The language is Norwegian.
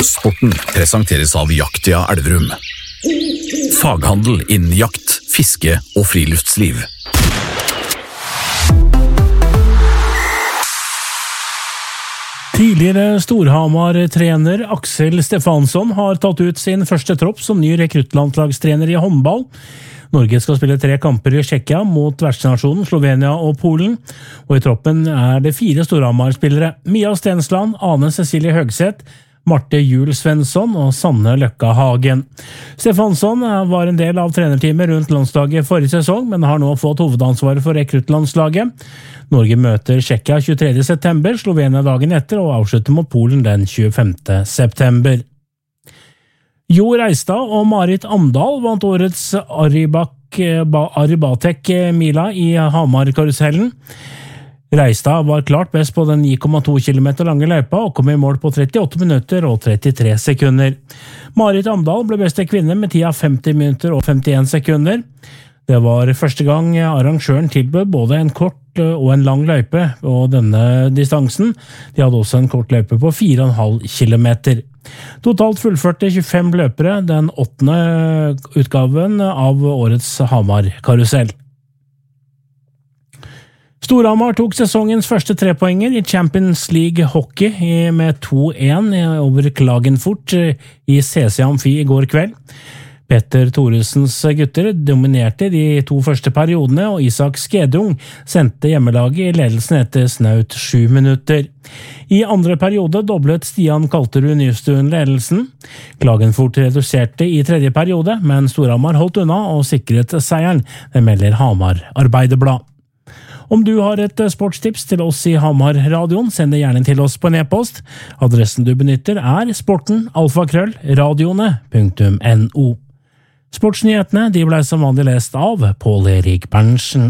Sporten presenteres av Jaktia Elverum. Faghandel innen jakt, fiske og friluftsliv. Tidligere Storhamar-trener Aksel Stefansson har tatt ut sin første tropp som ny rekruttlandslagstrener i håndball. Norge skal spille 3 kamper i Tsjekkia mot vertsnasjonen Slovenia og Polen, og i troppen er det 4 Storhamar-spillere: Mia Stensland, Ane Cecilie Høgseth, Marte Juel Svensson og Sanne Løkka Hagen. Stefansson var en del av trenerteamet rundt landslaget forrige sesong, men har nå fått hovedansvaret for rekruttlandslaget. Norge møter Tsjekkia 23. september, Slovenia dagen etter og avslutter mot Polen den 25. september. Jo Reistad og Marit Amdahl vant årets Arribatec Mila i Hamar-karusellen. Reistad var klart best på den 9,2 km lange løypa og kom i mål på 38 minutter og 33 sekunder. Marit Amdahl ble beste kvinne med tida 50 minutter og 51 sekunder. Det var første gang arrangøren tilbød både en kort og en lang løype på denne distansen. De hadde også en kort løype på 4,5 kilometer. Totalt fullførte 25 løpere den 8. utgaven av årets Hamar-karusell. Storhamar tok sesongens første 3-poenger i Champions League Hockey med 2-1 over Klagenfurt i CC Amfi i går kveld. Petter Thoresens gutter dominerte de 2 første periodene, og Isak Skedung sendte hjemmelaget i ledelsen etter snaut 7 minutter. I andre periode doblet Stian Kalterud Nystuen ledelsen. Klagenfurt reduserte i tredje periode, men Storhamar holdt unna og sikret seieren, det melder Hamar Arbeiderblad. Om du har et sportstips til oss i Hamar-radioen, send det gjerne til oss på en e-post. Adressen du benytter er sporten@radioene.no. Sportsnyhetene de ble som vanlig lest av Pål Erik Berntsen.